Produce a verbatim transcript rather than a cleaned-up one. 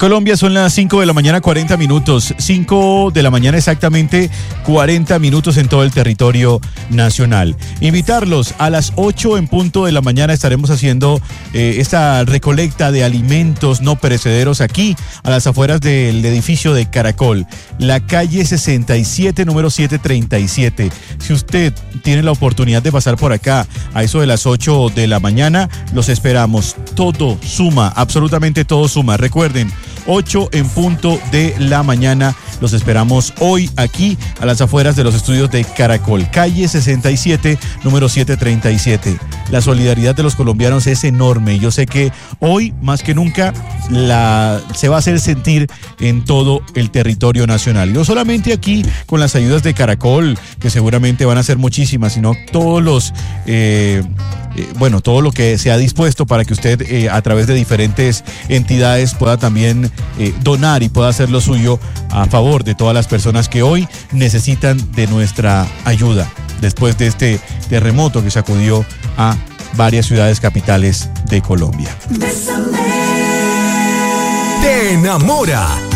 Colombia son las cinco de la mañana, cuarenta minutos. cinco de la mañana exactamente, cuarenta minutos en todo el territorio nacional. Invitarlos a las ocho en punto de la mañana. Estaremos haciendo eh, esta recolecta de alimentos no perecederos aquí a las afueras del edificio de Caracol, la calle sesenta y siete, número setecientos treinta y siete. Si usted tiene la oportunidad de pasar por acá a eso de las ocho de la mañana, los esperamos. Todo suma, absolutamente todo suma. Recuerden, ocho en punto de la mañana. Los esperamos hoy aquí a las afueras de los estudios de Caracol, calle sesenta y siete, número setecientos treinta y siete. La solidaridad de los colombianos es enorme y yo sé que hoy más que nunca la, se va a hacer sentir en todo el territorio nacional. Y no solamente aquí con las ayudas de Caracol, que seguramente van a ser muchísimas, sino todos los... Eh, Eh, bueno, todo lo que se ha dispuesto para que usted eh, a través de diferentes entidades pueda también eh, donar y pueda hacer lo suyo a favor de todas las personas que hoy necesitan de nuestra ayuda después de este terremoto que sacudió a varias ciudades capitales de Colombia. Te enamora